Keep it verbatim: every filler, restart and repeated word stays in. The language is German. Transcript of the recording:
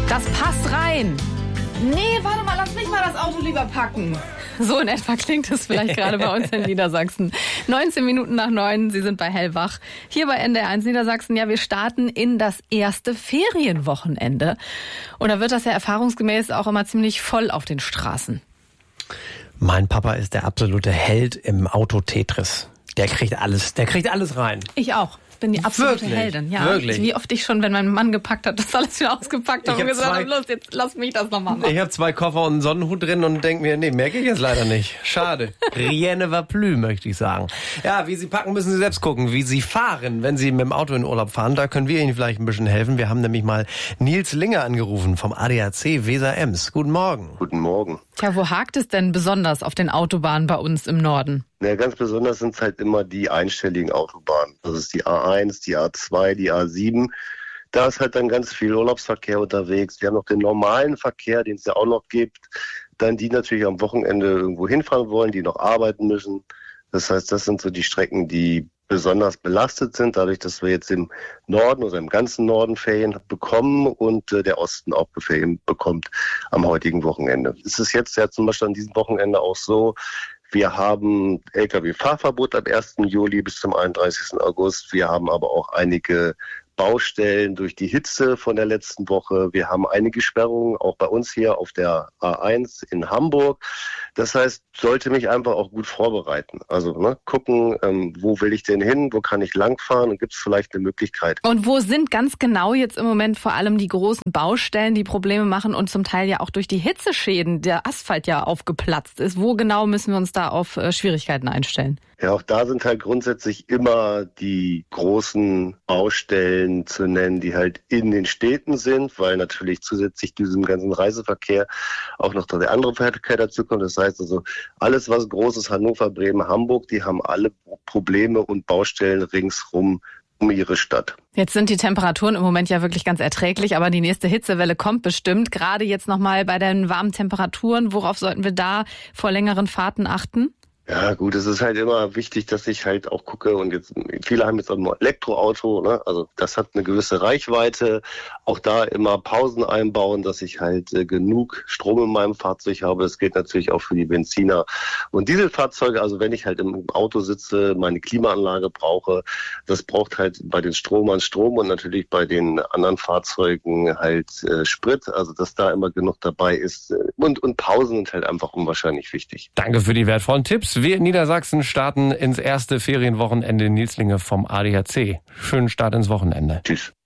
Das passt rein. Nee, warte mal, lass mich mal das Auto lieber packen. So in etwa klingt es vielleicht gerade bei uns in Niedersachsen. neunzehn Minuten nach neun, Sie sind bei Hellwach. Hier bei N D R eins Niedersachsen. Ja, wir starten in das erste Ferienwochenende. Und da wird das ja erfahrungsgemäß auch immer ziemlich voll auf den Straßen. Mein Papa ist der absolute Held im Auto-Tetris. Der kriegt alles, der kriegt alles rein. Ich auch. Ich bin die absolute Wirklich? Heldin. Ja, Wirklich? Wie oft ich schon, wenn mein Mann gepackt hat, das alles wieder ausgepackt habe Ich und hab gesagt zwei- habe, los, jetzt lass mich das nochmal machen. Ich habe zwei Koffer und einen Sonnenhut drin und denke mir, nee, mehr geht jetzt leider nicht. Schade. Rien ne va plus, möchte ich sagen. Ja, wie Sie packen, müssen Sie selbst gucken. Wie Sie fahren, wenn Sie mit dem Auto in Urlaub fahren, da können wir Ihnen vielleicht ein bisschen helfen. Wir haben nämlich mal Nils Linger angerufen vom A D A C Weser-Ems. Guten Morgen. Guten Morgen. Tja, wo hakt es denn besonders auf den Autobahnen bei uns im Norden? Ja, ganz besonders sind es halt immer die einstelligen Autobahnen. Das ist die A eins, die A zwei, die A sieben. Da ist halt dann ganz viel Urlaubsverkehr unterwegs. Wir haben noch den normalen Verkehr, den es ja auch noch gibt. Dann die natürlich am Wochenende irgendwo hinfahren wollen, die noch arbeiten müssen. Das heißt, das sind so die Strecken, die besonders belastet sind, dadurch, dass wir jetzt im Norden oder im ganzen Norden Ferien bekommen und äh, der Osten auch Ferien bekommt am heutigen Wochenende. Es ist jetzt ja zum Beispiel an diesem Wochenende auch so, wir haben L K W-Fahrverbot ab ersten Juli bis zum einunddreißigsten August. Wir haben aber auch einige Baustellen durch die Hitze von der letzten Woche. Wir haben einige Sperrungen, auch bei uns hier auf der A eins in Hamburg. Das heißt, sollte mich einfach auch gut vorbereiten. Also ne, gucken, ähm, wo will ich denn hin, wo kann ich langfahren und gibt es vielleicht eine Möglichkeit. Und wo sind ganz genau jetzt im Moment vor allem die großen Baustellen, die Probleme machen und zum Teil ja auch durch die Hitzeschäden der Asphalt ja aufgeplatzt ist? Wo genau müssen wir uns da auf äh, Schwierigkeiten einstellen? Ja, auch da sind halt grundsätzlich immer die großen Baustellen zu nennen, die halt in den Städten sind, weil natürlich zusätzlich diesem ganzen Reiseverkehr auch noch der andere Verkehr dazu kommt. Das heißt also, alles was groß ist, Hannover, Bremen, Hamburg, die haben alle Probleme und Baustellen ringsrum um ihre Stadt. Jetzt sind die Temperaturen im Moment ja wirklich ganz erträglich, aber die nächste Hitzewelle kommt bestimmt. Gerade jetzt nochmal bei den warmen Temperaturen. Worauf sollten wir da vor längeren Fahrten achten? Ja gut, es ist halt immer wichtig, dass ich halt auch gucke und jetzt viele haben jetzt auch ein Elektroauto, ne? Also das hat eine gewisse Reichweite. Auch da immer Pausen einbauen, dass ich halt äh, genug Strom in meinem Fahrzeug habe. Das gilt natürlich auch für die Benziner und Dieselfahrzeuge. Also wenn ich halt im Auto sitze, meine Klimaanlage brauche, das braucht halt bei den Stromern Strom und natürlich bei den anderen Fahrzeugen halt äh, Sprit. Also dass da immer genug dabei ist und und Pausen sind halt einfach unwahrscheinlich wichtig. Danke für die wertvollen Tipps. Wir in Niedersachsen starten ins erste Ferienwochenende. Nils Linger vom A D A C. Schönen Start ins Wochenende. Tschüss.